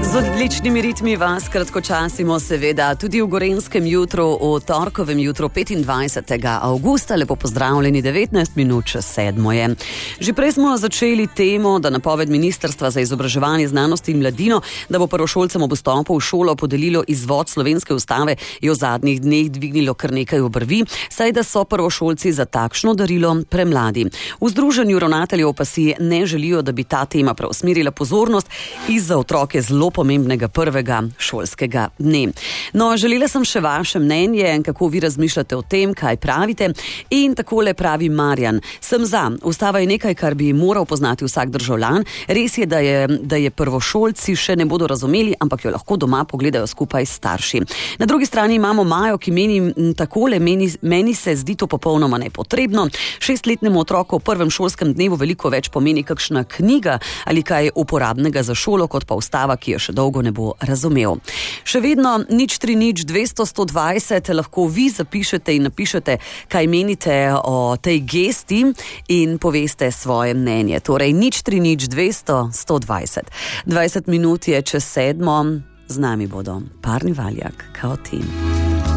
Z odličnimi ritmi vas kratkočasimo seveda tudi v Gorenjskem jutru, v torkovem jutru 25. avgusta. Lepo pozdravljeni, 19 minut čez 7 je. Že prej smo začeli temo, da napoved Ministrstva za izobraževanje, znanost in mladino, da bo prvošolcem ob vstopu v šolo podelilo izvod slovenske ustave, je v zadnjih dneh dvignilo kar nekaj obrvi, saj da so prvošolci za takšno darilo premladi. V Združenju ravnateljev pa si ne želijo, da bi ta tema preusmerila pozornost iz za otroke zelo pomembnega prvega šolskega dne. No, želela sem še vaše mnenje, kako vi razmišljate o tem, kaj pravite. In takole pravi Marjan. Sem za. Ustava je nekaj, kar bi moral poznati vsak državljan. Res je, da je prvošolci še ne bodo razumeli, ampak jo lahko doma pogledajo skupaj s starši. Na drugi strani imamo Majo, ki meni takole, meni se zdi to popolnoma nepotrebno. 6-letnemu otroku v prvem šolskem dnevu veliko več pomeni kakšna knjiga ali kaj uporabnega za šolo, kot pa ustava, ki jo še dolgo ne bo razumel. Še vedno 030 200 120 lahko vi zapišete in napišete, kaj menite o tej gesti in poveste svoje mnenje. Torej 030 200 120. 20 minut je čez 7. Z nami bodo Parni Valjak, Kao Tim.